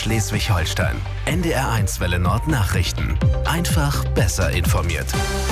Schleswig-Holstein. NDR1 Welle Nord Nachrichten. Einfach besser informiert.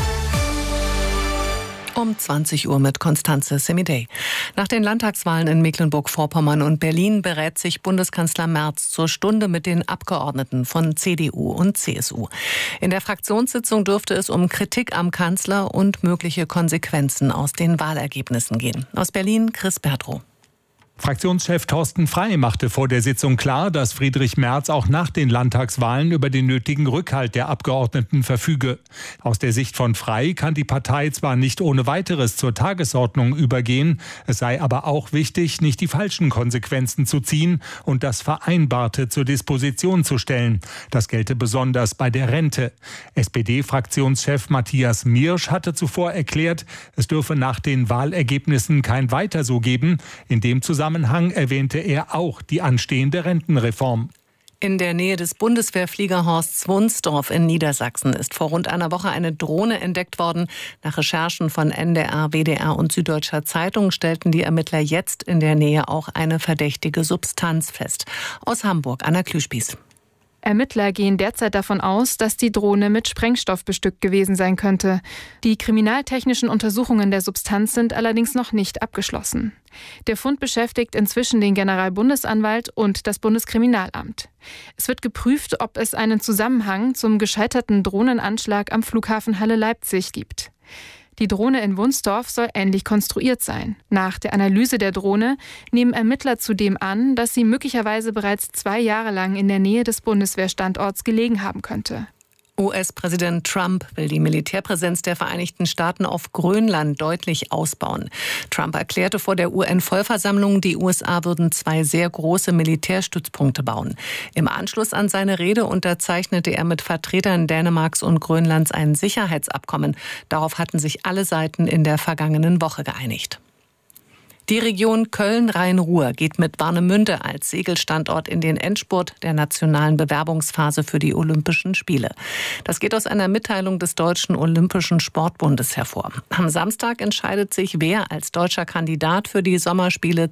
Um 20 Uhr mit Constanze Semidey. Nach den Landtagswahlen in Mecklenburg-Vorpommern und Berlin berät sich Bundeskanzler Merz zur Stunde mit den Abgeordneten von CDU und CSU. In der Fraktionssitzung dürfte es um Kritik am Kanzler und mögliche Konsequenzen aus den Wahlergebnissen gehen. Aus Berlin, Chris Bertrow. Fraktionschef Thorsten Frey machte vor der Sitzung klar, dass Friedrich Merz auch nach den Landtagswahlen über den nötigen Rückhalt der Abgeordneten verfüge. Aus der Sicht von Frey kann die Partei zwar nicht ohne weiteres zur Tagesordnung übergehen, es sei aber auch wichtig, nicht die falschen Konsequenzen zu ziehen und das Vereinbarte zur Disposition zu stellen. Das gelte besonders bei der Rente. SPD-Fraktionschef Matthias Miersch hatte zuvor erklärt, es dürfe nach den Wahlergebnissen kein Weiter so geben. In dem Zusammenhang erwähnte er auch die anstehende Rentenreform. In der Nähe des Bundeswehrfliegerhorsts Wunsdorf in Niedersachsen ist vor rund einer Woche eine Drohne entdeckt worden. Nach Recherchen von NDR, WDR und Süddeutscher Zeitung stellten die Ermittler jetzt in der Nähe auch eine verdächtige Substanz fest. Aus Hamburg, Anna Klüspieß. Ermittler gehen derzeit davon aus, dass die Drohne mit Sprengstoff bestückt gewesen sein könnte. Die kriminaltechnischen Untersuchungen der Substanz sind allerdings noch nicht abgeschlossen. Der Fund beschäftigt inzwischen den Generalbundesanwalt und das Bundeskriminalamt. Es wird geprüft, ob es einen Zusammenhang zum gescheiterten Drohnenanschlag am Flughafen Halle-Leipzig gibt. Die Drohne in Wunsdorf soll ähnlich konstruiert sein. Nach der Analyse der Drohne nehmen Ermittler zudem an, dass sie möglicherweise bereits 2 Jahre lang in der Nähe des Bundeswehrstandorts gelegen haben könnte. US-Präsident Trump will die Militärpräsenz der Vereinigten Staaten auf Grönland deutlich ausbauen. Trump erklärte vor der UN-Vollversammlung, die USA würden 2 sehr große Militärstützpunkte bauen. Im Anschluss an seine Rede unterzeichnete er mit Vertretern Dänemarks und Grönlands ein Sicherheitsabkommen. Darauf hatten sich alle Seiten in der vergangenen Woche geeinigt. Die Region Köln-Rhein-Ruhr geht mit Warnemünde als Segelstandort in den Endspurt der nationalen Bewerbungsphase für die Olympischen Spiele. Das geht aus einer Mitteilung des Deutschen Olympischen Sportbundes hervor. Am Samstag entscheidet sich, wer als deutscher Kandidat für die Sommerspiele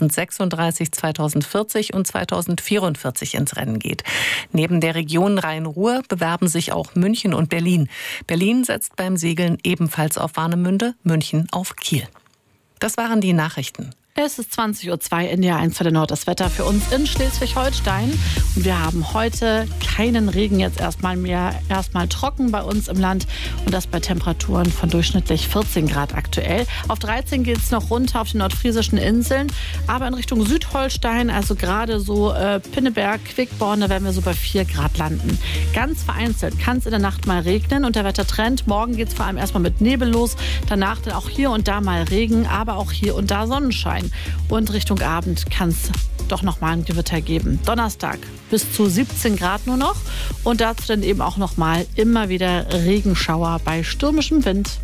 2036, 2040 und 2044 ins Rennen geht. Neben der Region Rhein-Ruhr bewerben sich auch München und Berlin. Berlin setzt beim Segeln ebenfalls auf Warnemünde, München auf Kiel. Das waren die Nachrichten. Es ist 20.02 Uhr, NDR1 Welle Nord, das Wetter für uns in Schleswig-Holstein. Und wir haben heute keinen Regen, jetzt erstmal trocken bei uns im Land. Und das bei Temperaturen von durchschnittlich 14 Grad aktuell. Auf 13 geht es noch runter auf den nordfriesischen Inseln. Aber in Richtung Südholstein, also gerade so Pinneberg, Quickborn, da werden wir so bei 4 Grad landen. Ganz vereinzelt kann es in der Nacht mal regnen und der Wettertrend. Morgen geht es vor allem erstmal mit Nebel los. Danach dann auch hier und da mal Regen, aber auch hier und da Sonnenschein. Und Richtung Abend kann es doch noch mal ein Gewitter geben. Donnerstag bis zu 17 Grad nur noch. Und dazu dann eben auch noch mal immer wieder Regenschauer bei stürmischem Wind.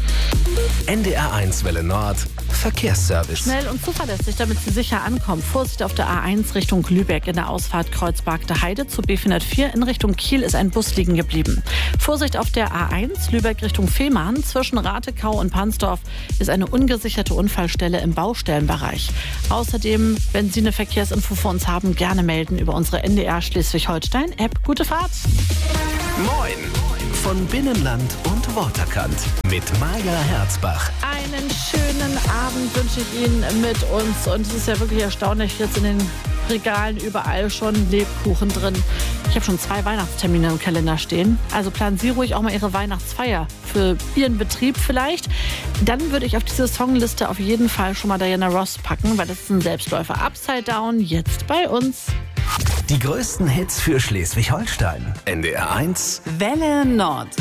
NDR1 Welle Nord Verkehrsservice. Schnell und zuverlässig, damit Sie sicher ankommen. Vorsicht auf der A1 Richtung Lübeck in der Ausfahrt Kreuzberg Heide zu B404 in Richtung Kiel ist ein Bus liegen geblieben. Vorsicht auf der A1 Lübeck Richtung Fehmarn zwischen Ratekau und Pansdorf ist eine ungesicherte Unfallstelle im Baustellenbereich. Außerdem, wenn Sie eine Verkehrsinfo für uns haben, gerne melden über unsere NDR Schleswig-Holstein-App. Gute Fahrt! Moin von Binnenland und Waterkant mit Maja Herzbach. Einen schönen Abend wünsche ich Ihnen mit uns. Und es ist ja wirklich erstaunlich, jetzt in den Regalen überall schon Lebkuchen drin. Ich habe schon 2 Weihnachtstermine im Kalender stehen. Also planen Sie ruhig auch mal Ihre Weihnachtsfeier für Ihren Betrieb vielleicht. Dann würde ich auf diese Songliste auf jeden Fall schon mal Diana Ross packen, weil das ist ein Selbstläufer. Upside Down, jetzt bei uns. Die größten Hits für Schleswig-Holstein. NDR1 Welle Nord.